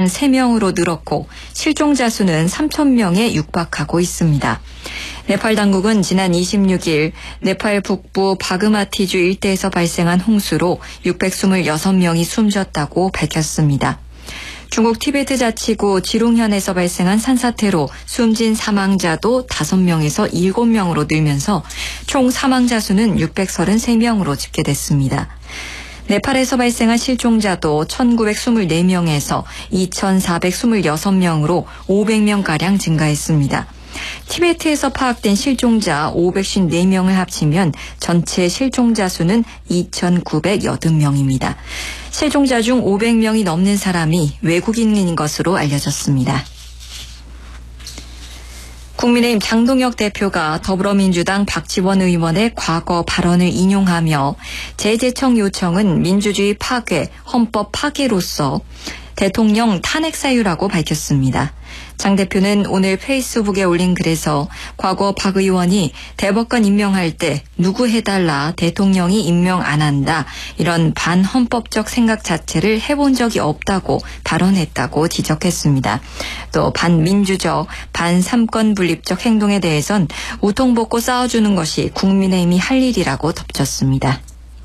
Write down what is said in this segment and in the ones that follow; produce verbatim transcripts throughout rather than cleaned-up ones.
세 명으로 늘었고 실종자 수는 삼천 명에 육박하고 있습니다. 네팔 당국은 지난 이십육 일 네팔 북부 바그마티주 일대에서 발생한 홍수로 육백이십육 명이 숨졌다고 밝혔습니다. 중국 티베트 자치구 지룽현에서 발생한 산사태로 숨진 사망자도 다섯 명에서 일곱 명으로 늘면서 총 사망자 수는 육백삼십삼 명으로 집계됐습니다. 네팔에서 발생한 실종자도 천구백이십사 명에서 이천사백이십육 명으로 오백 명가량 증가했습니다. 티베트에서 파악된 실종자 오백오십사 명을 합치면 전체 실종자 수는 이천구백팔 명입니다. 실종자 중 오백 명이 넘는 사람이 외국인인 것으로 알려졌습니다. 국민의힘 장동혁 대표가 더불어민주당 박지원 의원의 과거 발언을 인용하며 재제청 요청은 민주주의 파괴, 헌법 파괴로서 대통령 탄핵 사유라고 밝혔습니다. 장 대표는 오늘 페이스북에 올린 글에서 과거 박 의원이 대법관 임명할 때 누구 해달라 대통령이 임명 안 한다 이런 반헌법적 생각 자체를 해본 적이 없다고 발언했다고 지적했습니다. 또 반민주적, 반삼권 분립적 행동에 대해선 우통벗고 싸워주는 것이 국민의힘이 할 일이라고 덧붙였습니다.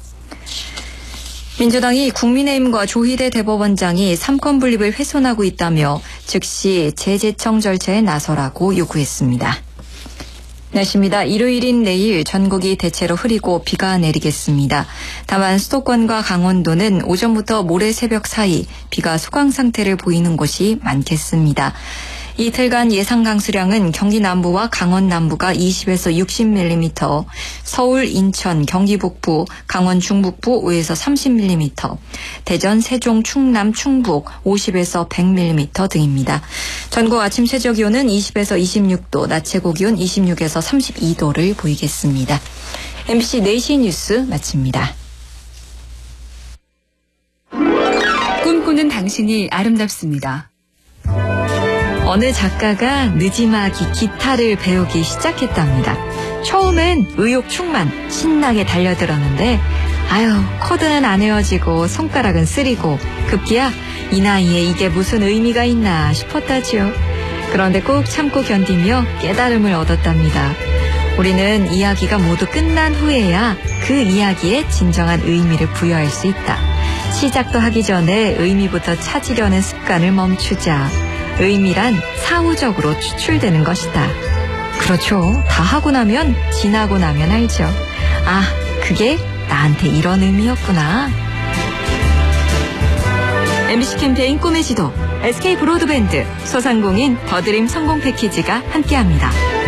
민주당이 국민의힘과 조희대 대법원장이 삼권 분립을 훼손하고 있다며 즉시 재제청 절차에 나서라고 요구했습니다. 날씨입니다. 일요일인 내일 전국이 대체로 흐리고 비가 내리겠습니다. 다만 수도권과 강원도는 오전부터 모레 새벽 사이 비가 소강 상태를 보이는 곳이 많겠습니다. 이틀간 예상 강수량은 경기 남부와 강원 남부가 이십에서 육십 밀리미터, 서울, 인천, 경기 북부, 강원 중북부 오에서 삼십 밀리미터, 대전, 세종, 충남, 충북 오십에서 백 밀리미터 등입니다. 전국 아침 최저 기온은 이십에서 이십육 도, 낮 최고 기온 이십육에서 삼십이 도를 보이겠습니다. 엠비씨 네 시 뉴스 마칩니다. 꿈꾸는 당신이 아름답습니다. 어느 작가가 느지막이 기타를 배우기 시작했답니다. 처음엔 의욕 충만 신나게 달려들었는데 아유 코드는 안 외워지고 손가락은 쓰리고 급기야 이 나이에 이게 무슨 의미가 있나 싶었다지요. 그런데 꼭 참고 견디며 깨달음을 얻었답니다. 우리는 이야기가 모두 끝난 후에야 그 이야기에 진정한 의미를 부여할 수 있다. 시작도 하기 전에 의미부터 찾으려는 습관을 멈추자. 의미란 사후적으로 추출되는 것이다. 그렇죠. 다 하고 나면 지나고 나면 알죠. 아, 그게 나한테 이런 의미였구나. 엠비씨 캠페인 꿈의 지도, 에스케이 브로드밴드, 소상공인 더드림 성공 패키지가 함께합니다.